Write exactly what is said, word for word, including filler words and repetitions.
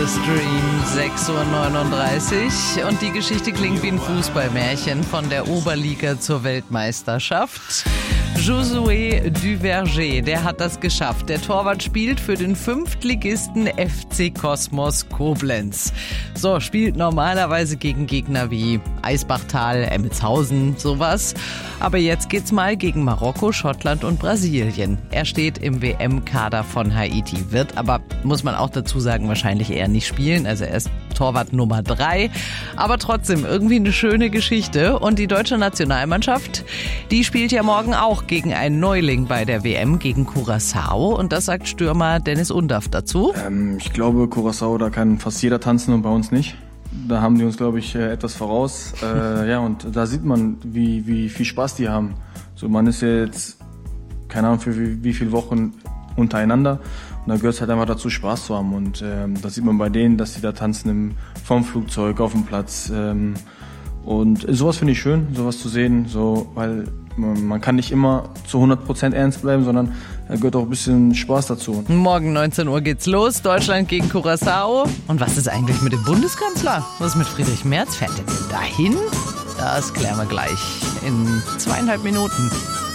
Stream, sechs Uhr neununddreißig und die Geschichte klingt wie ein Fußballmärchen von der Oberliga zur Weltmeisterschaft. Josué Duverger, der hat das geschafft. Der Torwart spielt für den Fünftligisten F C Kosmos Koblenz. So, spielt normalerweise gegen Gegner wie Eisbachtal, Emmelshausen, sowas. Aber jetzt geht's mal gegen Marokko, Schottland und Brasilien. Er steht im W M-Kader von Haiti, wird aber, muss man auch dazu sagen, wahrscheinlich eher nicht spielen. Also er ist Torwart Nummer drei. Aber trotzdem irgendwie eine schöne Geschichte. Und die deutsche Nationalmannschaft, die spielt ja morgen auch gegen einen Neuling bei der W M, gegen Curaçao. Und das sagt Stürmer Dennis Undaff dazu. Ähm, ich glaube, Curaçao, da kann fast jeder tanzen und bei uns nicht. Da haben die uns, glaube ich, etwas voraus. Äh, ja, und da sieht man, wie, wie viel Spaß die haben. So, man ist jetzt, keine Ahnung, für wie, wie viele Wochen untereinander. Und da gehört es halt einfach dazu, Spaß zu haben. Und ähm, das sieht man bei denen, dass die da tanzen im, vom Flugzeug, auf dem Platz. Ähm, und sowas finde ich schön, sowas zu sehen, so, weil man, man kann nicht immer zu hundert Prozent ernst bleiben, sondern da gehört auch ein bisschen Spaß dazu. Morgen neunzehn Uhr geht's los, Deutschland gegen Curaçao. Und was ist eigentlich mit dem Bundeskanzler? Was ist mit Friedrich Merz? Fährt er denn dahin? Das klären wir gleich in zweieinhalb Minuten.